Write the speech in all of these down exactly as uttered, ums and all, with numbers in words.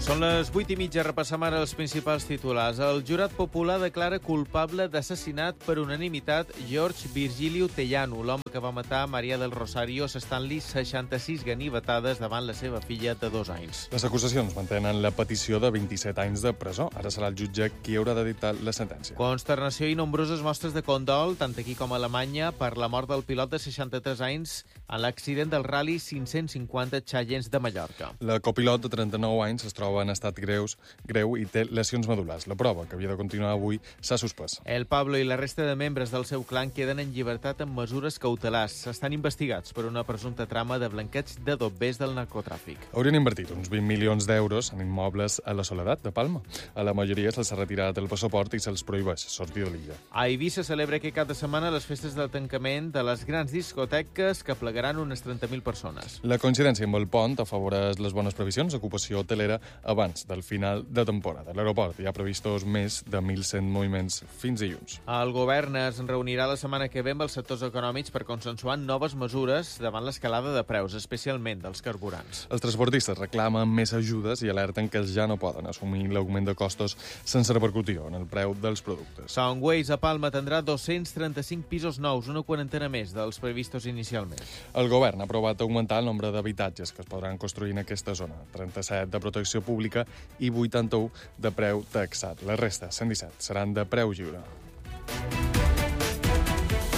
Són les vuit i mitja, repassem ara els principals titulars. El jurat popular declara culpable d'assassinat per unanimitat George Virgilio Tellano, l'home que va matar Maria del Rosario s'estant-li seixanta-sis ganivetades davant la seva filla de dos anys. Les acusacions mantenen la petició de vint-i-set anys de presó. Ara serà el jutge qui haurà de dictar la sentència. Consternació i nombroses mostres de condol, tant aquí com a Alemanya, per la mort del pilot de seixanta-tres anys en l'accident del Rally cinc-cents cinquanta Challenge de Mallorca. La copilot de trenta-nou anys es troba en estat greus, greu i té lesions medul·lars. La prova, que havia de continuar avui, s'ha suspès. El Pablo i la resta de membres del seu clan queden en llibertat amb mesures cautelars. Estan investigats per una presumpta trama de blanqueig de dobbers del narcotràfic. Haurien invertit uns vint milions d'euros en immobles a la Soledat de Palma. A la majoria se'ls ha retirat el passaport i se'ls prohibeix sortir de l'illa. A Eivissa celebra aquest cap de setmana les festes del tancament de les grans discoteques que plegaran unes trenta mil persones. La coincidència amb el pont afavoreix les bones previsions d'ocupació hotelera abans del final de temporada. L'aeroport hi ha previstos més de mil cent moviments fins dilluns. El govern es reunirà la setmana que ve amb els sectors econòmics per consensuar noves mesures davant l'escalada de preus, especialment dels carburants. Els transportistes reclamen més ajudes i alerten que ja no poden assumir l'augment de costos sense repercussió en el preu dels productes. Soundways a Palma tindrà dos-cents trenta-cinc pisos nous, una quarantena més dels previstos inicialment. El govern ha aprovat augmentar el nombre d'habitatges que es podran construir en aquesta zona, trenta-set de protecció pública i vuitanta-u de preu taxat. La resta, cent disset, seran de preu lliure.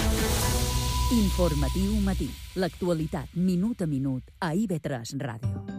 Informatiu matí. L'actualitat minut a minut a I V tres Ràdio.